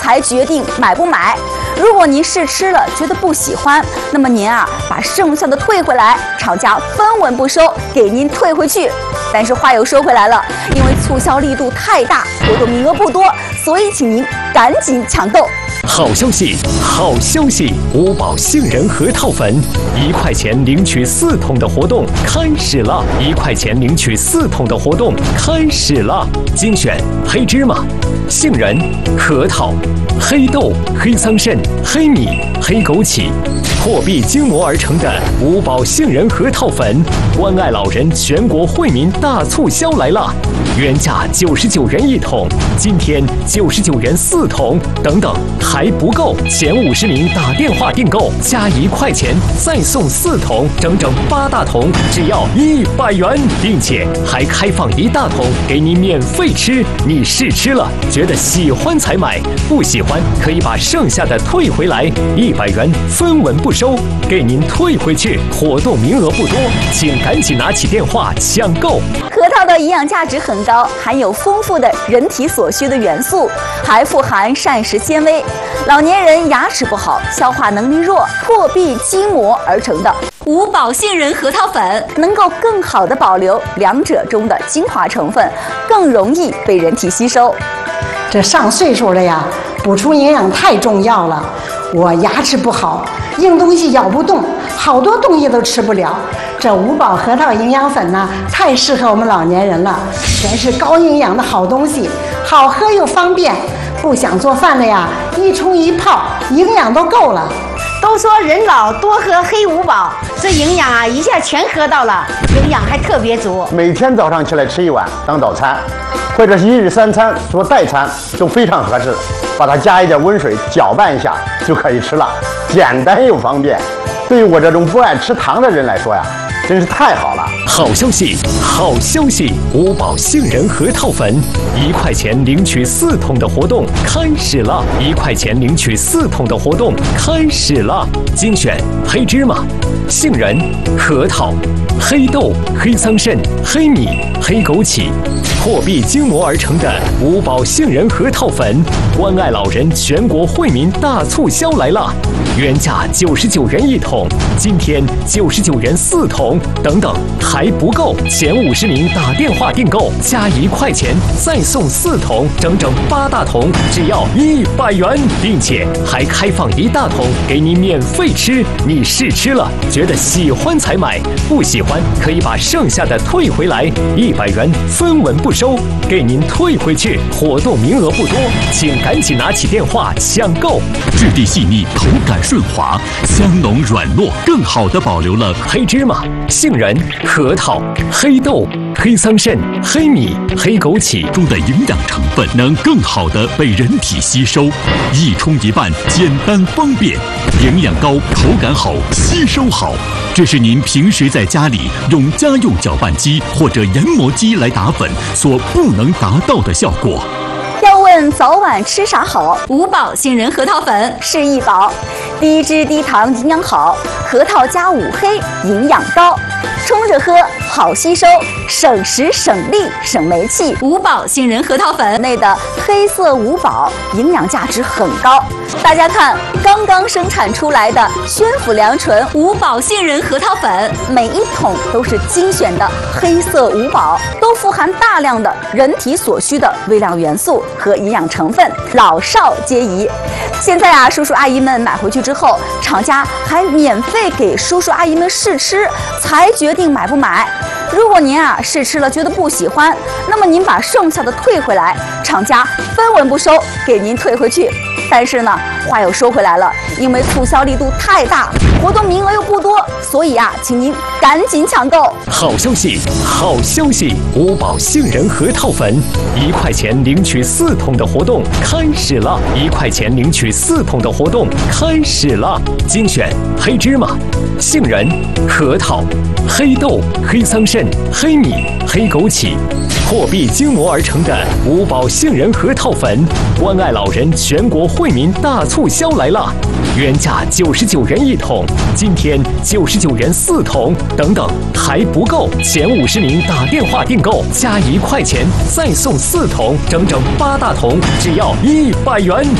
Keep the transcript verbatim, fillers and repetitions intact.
才决定买不买。如果您试吃了觉得不喜欢，那么您啊把剩下的退回来，厂家分文不收，给您退回去。但是话又说回来了，因为促销力度太大，活动名额不多，所以请您赶紧抢购。 好消息，好消息！五宝杏仁核桃粉，一块钱领取四桶的活动开始了！一块钱领取四桶的活动开始了！精选黑芝麻、杏仁、核桃、黑豆、黑桑葚、黑米、黑枸杞，破壁精磨而成的五宝杏仁核桃粉，关爱老人全国惠民大促销来了！原价九十九元一桶，今天九十九元四桶，等等还不够，前五十名打电话订购加一块钱再送四桶，整整八大桶，只要一百元，并且还开放一大桶给你免费吃。你试吃了，觉得喜欢才买，不喜欢可以把剩下的退回来，一百元分文不收，给您退回去。活动名额不多，请赶紧拿起电话抢购。 核桃的营养价值很高，含有丰富的人体所需的元素，还富含膳食纤维。老年人牙齿不好、消化能力弱、破壁筋膜而成的五宝杏仁核桃粉，能够更好的保留两者中的精华成分，更容易被人体吸收。 这上岁数了呀，补充营养太重要了。我牙齿不好，硬东西咬不动，好多东西都吃不了。这五宝核桃营养粉呢，太适合我们老年人了，全是高营养的好东西，好喝又方便。不想做饭了呀，一冲一泡，营养都够了。 都说人老多喝黑五宝，这营养啊一下全喝到了，营养还特别足。 每天早上起来吃一碗当早餐，或者是一日三餐做代餐都非常合适。把它加一点温水搅拌一下就可以吃了，简单又方便。对于我这种不爱吃糖的人来说呀，真是太好了！ 好消息，好消息！五宝杏仁核桃粉，一块钱领取四桶的活动开始了！一块钱领取四桶的活动开始了！精选黑芝麻、杏仁、核桃、黑豆、黑桑葚、黑米、黑枸杞，破壁精磨而成的五宝杏仁核桃粉，关爱老人全国惠民大促销来了！原价九十九元一桶，今天九十九元四桶，等等还不够，前五十名打电话订购加一块钱再送四桶，整整八大桶，只要一百元，并且还开放一大桶给你免费吃。你试吃了，觉得喜欢才买，不喜欢可以把剩下的退回来，一百元分文不收，给您退回去。活动名额不多，请赶紧拿起电话抢购。 质地细腻，口感顺滑，香浓软糯，更好地保留了黑芝麻、杏仁、核桃、黑豆、黑桑葚、黑米、黑枸杞中的营养成分，能更好地被人体吸收。一冲一拌，简单方便，营养高，口感好，吸收好。这是您平时在家里用家用搅拌机或者研磨机来打粉所不能达到的效果。 要问早晚吃啥好，五宝杏仁核桃粉是一宝，低脂低糖营养好，核桃加五黑营养高，冲着喝好吸收，省时省力省煤气。五宝杏仁核桃粉内的黑色五宝营养价值很高，大家看刚刚生产出来的宣府良醇五宝杏仁核桃粉，每一桶都是精选的黑色五宝，都富含大量的人体所需的微量元素和营养成分，老少皆宜。现在啊，叔叔阿姨们买回去之后，厂家还免费给叔叔阿姨们试吃，才决定买不买。如果您啊试吃了觉得不喜欢，那么您把剩下的退回来，厂家分文不收，给您退回去。但是呢，话又说回来了，因为促销力度太大，活动名额又不多，所以啊，请您赶紧抢购。 好消息，好消息！五宝杏仁核桃粉，一块钱领取四桶的活动开始了！一块钱领取四桶的活动开始了！精选黑芝麻、杏仁、核桃、黑豆、黑桑葚、黑米、黑枸杞，破壁精磨而成的五宝杏仁核桃粉，关爱老人全国惠民大促销来了！原价九十九元一桶，今天九十九元四桶，等等还不够，前五十名打电话订购加一块钱再送四桶，整整八大桶，只要一百元，